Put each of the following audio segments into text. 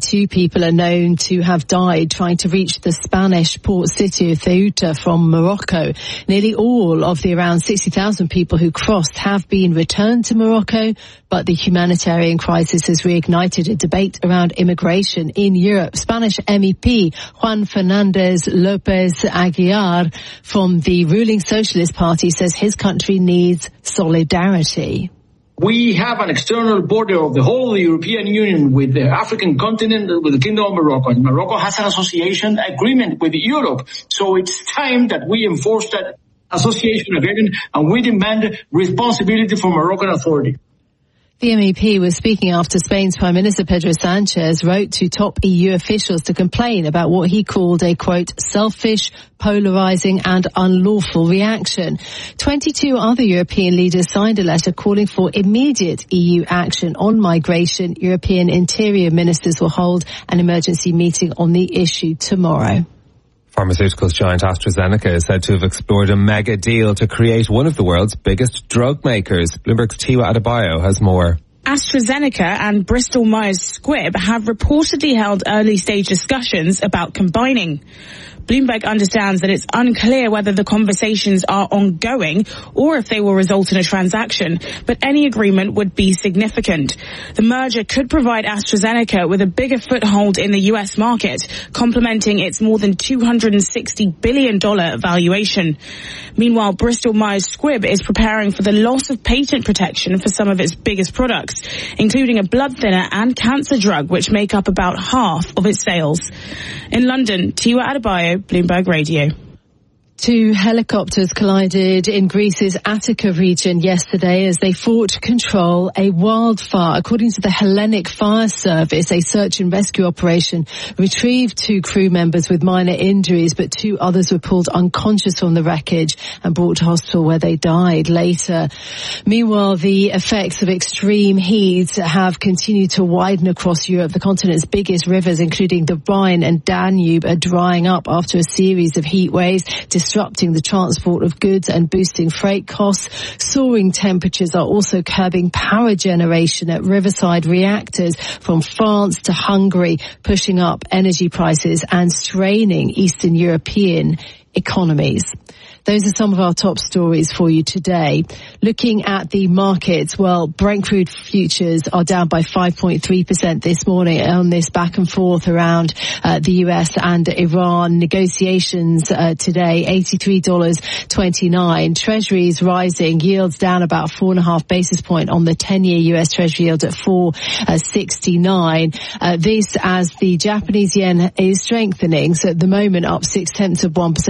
2 people are known to have died trying to reach the Spanish port city of Ceuta from Morocco. Nearly all of the around 60,000 people who crossed have been returned to Morocco, but the humanitarian crisis has reignited a debate around immigration in Europe. Spanish MEP Juan Fernandez Lopez Aguilar from the ruling Socialist Party says his country needs solidarity. We have an external border of the whole of the European Union with the African continent, with the Kingdom of Morocco. And Morocco has an association agreement with Europe. So it's time that we enforce that association agreement and we demand responsibility from Moroccan authority. The MEP was speaking after Spain's Prime Minister Pedro Sanchez wrote to top EU officials to complain about what he called a, quote, selfish, polarising and unlawful reaction. 22 other European leaders signed a letter calling for immediate EU action on migration. European interior ministers will hold an emergency meeting on the issue tomorrow. Pharmaceuticals giant AstraZeneca is said to have explored a mega deal to create one of the world's biggest drug makers. Bloomberg's Tiwa Adebayo has more. AstraZeneca and Bristol Myers Squibb have reportedly held early-stage discussions about combining. Bloomberg understands that it's unclear whether the conversations are ongoing or if they will result in a transaction, but any agreement would be significant. The merger could provide AstraZeneca with a bigger foothold in the US market, complementing its more than $260 billion valuation. Meanwhile, Bristol Myers Squibb is preparing for the loss of patent protection for some of its biggest products, including a blood thinner and cancer drug, which make up about half of its sales. In London, Tiwa Adebayo, Bloomberg Radio. 2 helicopters collided in Greece's Attica region yesterday as they fought to control a wildfire. According to the Hellenic Fire Service, a search and rescue operation retrieved 2 crew members with minor injuries, but 2 others were pulled unconscious from the wreckage and brought to hospital where they died later. Meanwhile, the effects of extreme heat have continued to widen across Europe. The continent's biggest rivers, including the Rhine and Danube, are drying up after a series of heat waves, disrupting the transport of goods and boosting freight costs. Soaring temperatures are also curbing power generation at riverside reactors from France to Hungary, pushing up energy prices and straining Eastern European economies. Those are some of our top stories for you today. Looking at the markets, well, Brent crude futures are down by 5.3% this morning on this back and forth around the US and Iran. Negotiations today, $83.29. Treasuries rising, yields down about 4.5 basis point on the 10-year US Treasury yield at 4.69. This as the Japanese yen is strengthening. So at the moment up 0.6%,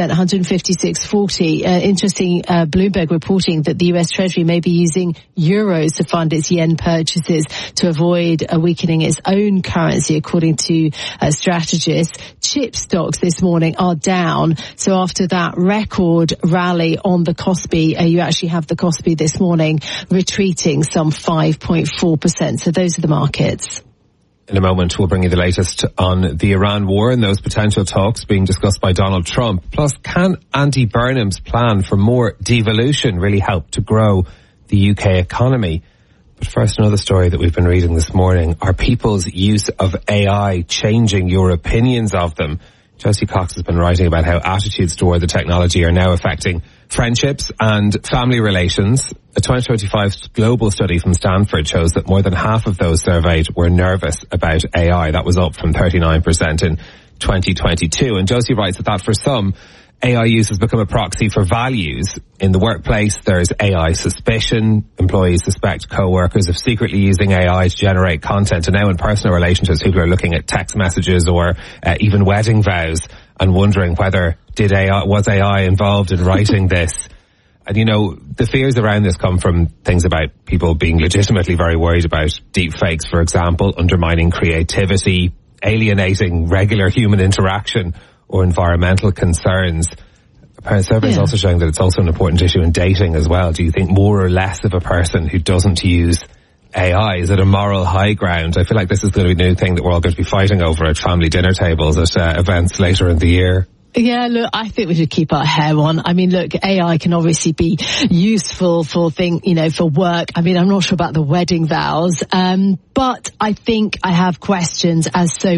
156.40. Interesting, Bloomberg reporting that the US Treasury may be using euros to fund its yen purchases to avoid weakening its own currency, according to strategists. Chip stocks this morning are down. So after that record rally on the Kospi, you actually have the Kospi this morning retreating some 5.4%. So those are the markets. In a moment, we'll bring you the latest on the Iran war and those potential talks being discussed by Donald Trump. Plus, can Andy Burnham's plan for more devolution really help to grow the UK economy? But first, another story that we've been reading this morning. Are people's use of AI changing your opinions of them? Josie Cox has been writing about how attitudes toward the technology are now affecting friendships and family relations. A 2025 global study from Stanford shows that more than half of those surveyed were nervous about AI. That was up from 39% in 2022. And Josie writes that for some, AI use has become a proxy for values. In the workplace, there's AI suspicion. Employees suspect co-workers of secretly using AI to generate content. And now in personal relationships, people are looking at text messages or even wedding vows and wondering whether was AI involved in writing this. And, you know, the fears around this come from things about people being legitimately very worried about deep fakes, for example, undermining creativity, alienating regular human interaction, or environmental concerns. Apparently, surveys also showing that it's also an important issue in dating as well. Do you think more or less of a person who doesn't use AI? Is it a moral high ground? I feel like this is going to be a new thing that we're all going to be fighting over at family dinner tables at events later in the year. Yeah, look, I think we should keep our hair on. I mean, look, AI can obviously be useful for for work. I mean, I'm not sure about the wedding vows, but I think I have questions as so